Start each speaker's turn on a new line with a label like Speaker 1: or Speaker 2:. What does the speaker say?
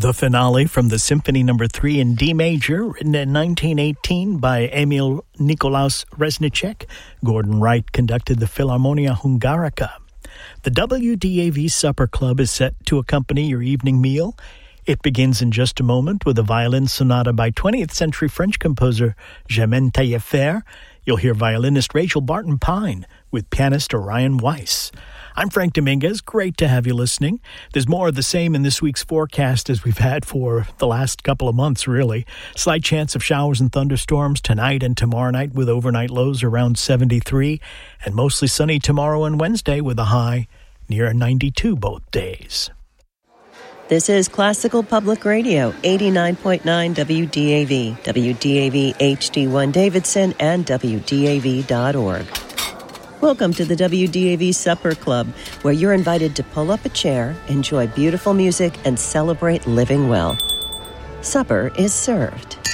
Speaker 1: The finale from the Symphony No. 3 in D major, written in 1918 by Emil Nikolaus Reznicek. Gordon Wright conducted the Philharmonia Hungarica. The WDAV Supper Club is set to accompany your evening meal. It begins in just a moment with a violin sonata by 20th century French composer Germaine Taillefer. You'll hear violinist Rachel Barton Pine with pianist Orion Weiss. I'm Frank Dominguez. Great to have you listening. There's more of the same in this week's forecast as we've had for the last couple of months, really. Slight chance of showers and thunderstorms tonight and tomorrow night with overnight lows around 73, and mostly sunny tomorrow and Wednesday with a high near 92 both days.
Speaker 2: This is Classical Public Radio, 89.9 WDAV, WDAV HD1 Davidson, and WDAV.org. Welcome to the WDAV Supper Club, where you're invited to pull up a chair, enjoy beautiful music, and celebrate living well. Supper is served.